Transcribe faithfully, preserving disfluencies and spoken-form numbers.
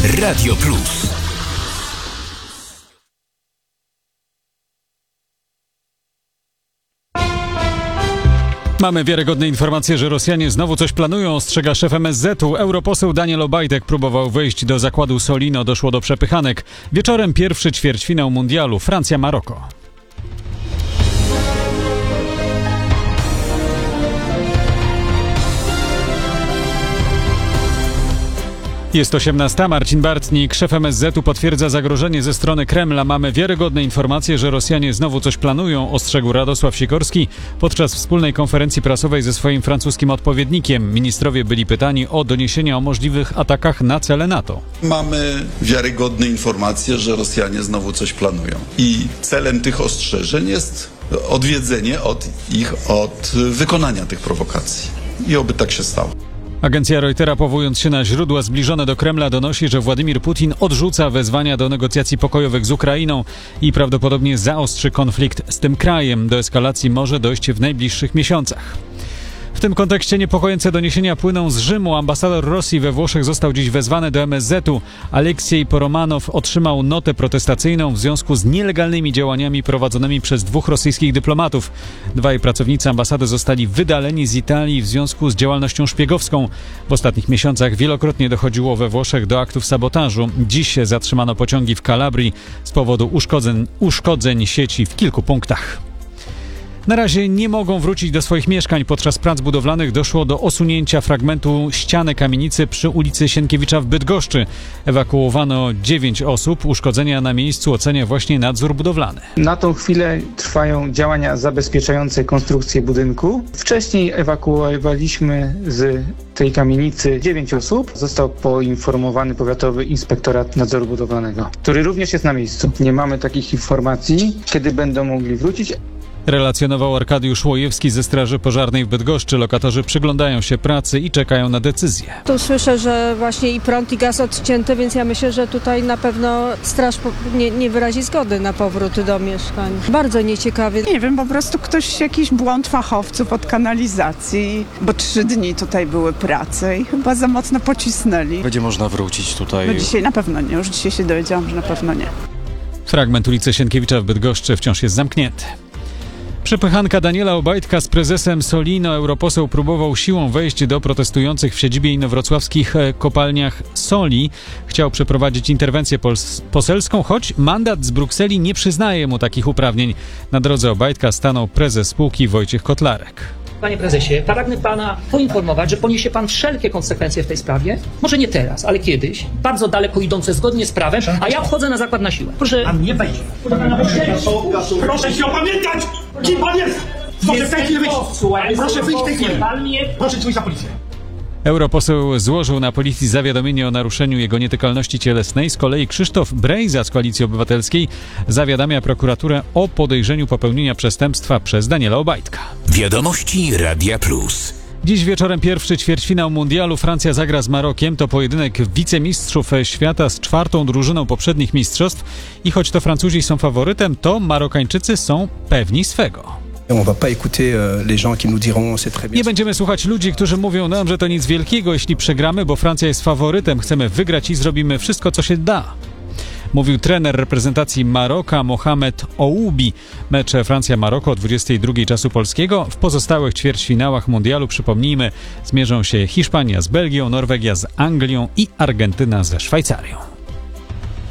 Radio Plus. Mamy wiarygodne informacje, że Rosjanie znowu coś planują, ostrzega szef M S Z-u. Europoseł Daniel Obajtek próbował wejść do zakładu Solino, doszło do przepychanek. Wieczorem pierwszy ćwierćfinał mundialu, Francja-Maroko. Jest osiemnasta. Marcin Bartnik, szef M S Z-u, potwierdza zagrożenie ze strony Kremla. Mamy wiarygodne informacje, że Rosjanie znowu coś planują, ostrzegł Radosław Sikorski podczas wspólnej konferencji prasowej ze swoim francuskim odpowiednikiem. Ministrowie byli pytani o doniesienia o możliwych atakach na cele NATO. Mamy wiarygodne informacje, że Rosjanie znowu coś planują. I celem tych ostrzeżeń jest odwiedzenie od ich od wykonania tych prowokacji. I oby tak się stało. Agencja Reutera, powołując się na źródła zbliżone do Kremla, donosi, że Władimir Putin odrzuca wezwania do negocjacji pokojowych z Ukrainą i prawdopodobnie zaostrzy konflikt z tym krajem. Do eskalacji może dojść w najbliższych miesiącach. W tym kontekście niepokojące doniesienia płyną z Rzymu. Ambasador Rosji we Włoszech został dziś wezwany do M S Z-u. Aleksiej Poromanow otrzymał notę protestacyjną w związku z nielegalnymi działaniami prowadzonymi przez dwóch rosyjskich dyplomatów. Dwaj pracownicy ambasady zostali wydaleni z Italii w związku z działalnością szpiegowską. W ostatnich miesiącach wielokrotnie dochodziło we Włoszech do aktów sabotażu. Dziś zatrzymano pociągi w Kalabrii z powodu uszkodzeń, uszkodzeń sieci w kilku punktach. Na razie nie mogą wrócić do swoich mieszkań. Podczas prac budowlanych doszło do osunięcia fragmentu ściany kamienicy przy ulicy Sienkiewicza w Bydgoszczy. Ewakuowano dziewięć osób. Uszkodzenia na miejscu ocenia właśnie nadzór budowlany. Na tą chwilę trwają działania zabezpieczające konstrukcję budynku. Wcześniej ewakuowaliśmy z tej kamienicy dziewięć osób. Został poinformowany powiatowy inspektorat nadzoru budowlanego, który również jest na miejscu. Nie mamy takich informacji, kiedy będą mogli wrócić. Relacjonował Arkadiusz Łojewski ze Straży Pożarnej w Bydgoszczy. Lokatorzy przyglądają się pracy i czekają na decyzję. Tu słyszę, że właśnie i prąd, i gaz odcięty, więc ja myślę, że tutaj na pewno straż nie, nie wyrazi zgody na powrót do mieszkań. Bardzo nieciekawie. Nie wiem, po prostu ktoś, jakiś błąd fachowców od kanalizacji, bo trzy dni tutaj były prace i chyba za mocno pocisnęli. Będzie można wrócić tutaj? No dzisiaj na pewno nie, już dzisiaj się dowiedziałam, że na pewno nie. Fragment ulicy Sienkiewicza w Bydgoszczy wciąż jest zamknięty. Przepychanka Daniela Obajtka z prezesem Solino. Europoseł próbował siłą wejść do protestujących w siedzibie inowrocławskich kopalniach soli. Chciał przeprowadzić interwencję pos- poselską, choć mandat z Brukseli nie przyznaje mu takich uprawnień. Na drodze Obajtka stanął prezes spółki Wojciech Kotlarek. Panie prezesie, pragnę pana poinformować, że poniesie pan wszelkie konsekwencje w tej sprawie. Może nie teraz, ale kiedyś. Bardzo daleko idące zgodnie z prawem, a ja wchodzę na zakład na siłę. Proszę... Pan nie wejdzie. Proszę się opamiętać! Kim pan jest? Proszę w tej chwili wyjść. Proszę wyjść w tej chwili. Proszę dzwonić na policję. Europoseł złożył na policji zawiadomienie o naruszeniu jego nietykalności cielesnej. Z kolei Krzysztof Brejza z Koalicji Obywatelskiej zawiadamia prokuraturę o podejrzeniu popełnienia przestępstwa przez Daniela Obajtka. Wiadomości Radia Plus. Dziś wieczorem pierwszy ćwierćfinał mundialu. Francja zagra z Marokiem. To pojedynek wicemistrzów świata z czwartą drużyną poprzednich mistrzostw. I choć to Francuzi są faworytem, to Marokańczycy są pewni swego. Nie będziemy słuchać ludzi, którzy mówią nam, że to nic wielkiego, jeśli przegramy, bo Francja jest faworytem. Chcemy wygrać i zrobimy wszystko, co się da. Mówił trener reprezentacji Maroka Mohamed Oubi. Mecze Francja-Maroko o dwudziestej drugiej czasu polskiego. W pozostałych ćwierćfinałach mundialu, przypomnijmy, zmierzą się Hiszpania z Belgią, Norwegia z Anglią i Argentyna ze Szwajcarią.